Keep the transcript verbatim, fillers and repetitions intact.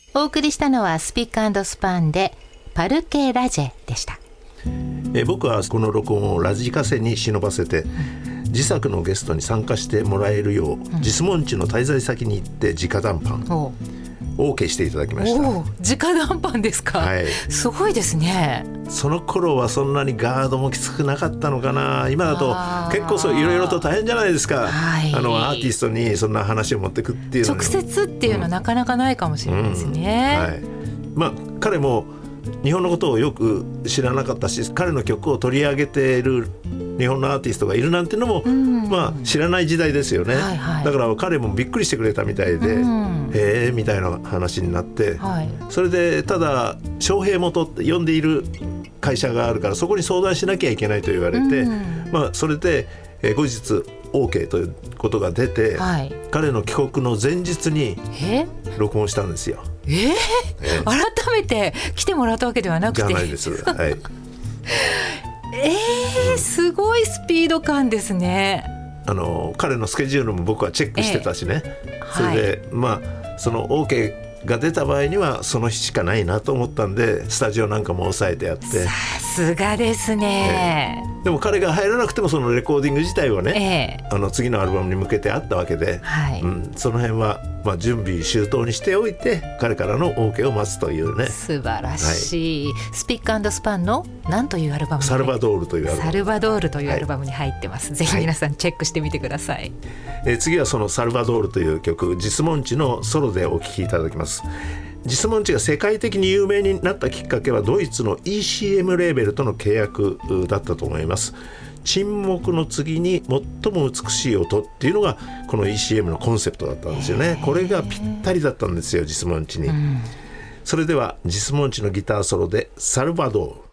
お送りしたのはスピック&スパンでパルケラジェでした。 え僕はこの録音をラジカセに忍ばせて、うん、自作のゲストに参加してもらえるよう、うん、実門地の滞在先に行って直談判 OK していただきました。 お直談判ですか、はい、すごいですね。 その頃はそんなにガードもきつくなかったのかな。今だと結構そういろいろと大変じゃないですか、はい、あのアーティストにそんな話を持ってくっていうの直接っていうのはなかなかないかもしれないですね、 うんうんはい、まあ彼も日本のことをよく知らなかったし、彼の曲を取り上げている日本のアーティストがいるなんていうのも、うん、まあ知らない時代ですよね、はいはい、だから彼もびっくりしてくれたみたいで、うん、へえみたいな話になって、はい、それでただ翔平元って呼んでいる会社があるからそこに相談しなきゃいけないと言われて、うんまあ、それでえ後日 OK ということが出て、はい、彼の帰国の前日に録音したんですよ。 えーえー、改めて来てもらったわけではなくてじゃないです、はい、 えー、すごいスピード感ですね。 あの彼のスケジュールも僕はチェックしてたしね、えー、それで、はい、まあその OK が出た場合にはその日しかないなと思ったんでスタジオなんかも抑えてやって。 さすがですね、 えー、でも彼が入らなくてもそのレコーディング自体はね、えー、あの次のアルバムに向けてあったわけで、はいうん、その辺はまあ準備周到にしておいて彼からの OK を待つというね。 素晴らしい、はい、スピック&スパンの何というアルバム？ サルバドールというアルバム。 サルバドールというアルバムに入ってます、はい、ぜひ皆さんチェックしてみてください、はいえー、次はそのサルバドールという曲、実門地のソロでお聴きいただきます。実門地が世界的に有名になったきっかけはドイツの イーシーエム レーベルとの契約だったと思います。沈黙の次に最も美しい音っていうのがこの イーシーエム のコンセプトだったんですよね。これがぴったりだったんですよ実門地に、うん、それでは実門地のギターソロでサルバドール。